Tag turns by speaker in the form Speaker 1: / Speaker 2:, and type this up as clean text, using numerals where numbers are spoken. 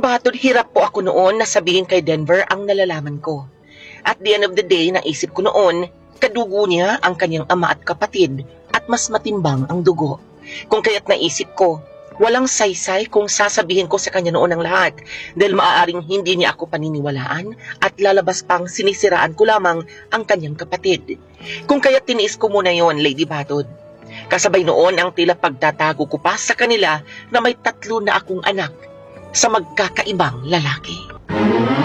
Speaker 1: Batod, hirap po ako noon na sabihin kay Denver ang nalalaman ko. At the end of the day, naisip ko noon, kadugo niya ang kanyang ama at kapatid at mas matimbang ang dugo. Kung kaya't naisip ko, walang saysay kung sasabihin ko sa kanya noon ang lahat dahil maaaring hindi niya ako paniniwalaan at lalabas pang sinisiraan ko lamang ang kanyang kapatid. Kung kaya't tiniis ko muna yon, Lady Batod. Kasabay noon ang tila pagtatago ko pa sa kanila na may 3 na akong anak sa magkakaibang lalaki.